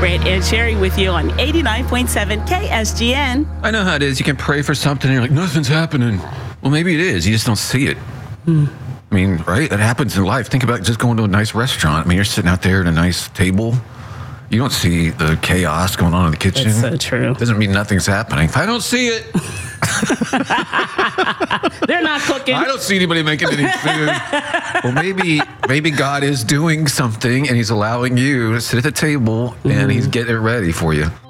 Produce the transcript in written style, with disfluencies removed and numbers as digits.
Britt and Sherry with you on 89.7 KSGN. I know how it is. You can pray for something and you're like, nothing's happening. Well, maybe it is. You just don't see it. I mean, right? That happens in life. Think about just going to a nice restaurant. I mean, you're sitting out there at a nice table. You don't see the chaos going on in the kitchen. That's so true. Doesn't mean nothing's happening. If I don't see it, they're not cooking. I don't see anybody making any food. Well, maybe God is doing something and he's allowing you to sit at the table and he's getting it ready for you.